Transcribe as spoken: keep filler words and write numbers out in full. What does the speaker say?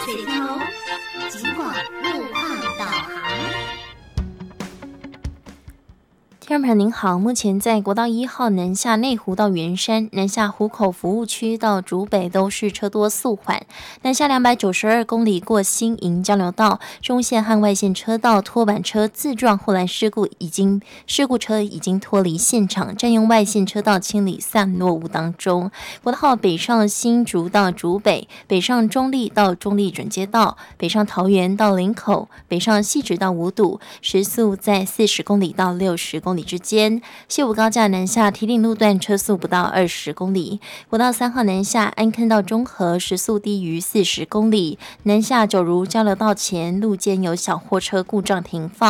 岁头，尽管路况导航。 听众朋友您好，目前在国道一号南下内湖到圆山、南下湖口服务区到竹北都是车多速缓，南下两百九十二公里过新营交流道中线和外线车道拖板车自撞护栏事故已经事故车已经脱离现场，占用外线车道清理散落物当中。国道号北上新竹到竹北，北上中立到中立准街道，北上桃园到林口，北上汐止到五堵，时速在四十公里到六十公里之间。西武高架南下堤顶路段车速不到二十公里。国道三号南下安坑到中和时速低于四十公里，南下九如交流道前路间有小货车故障停放。